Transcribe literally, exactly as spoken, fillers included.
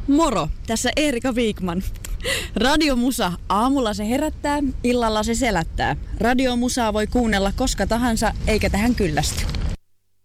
Moro, tässä Eerika Viikman. Radiomusa. Aamulla se herättää, illalla se selättää. Radiomusaa voi kuunnella koska tahansa, eikä tähän kyllästy.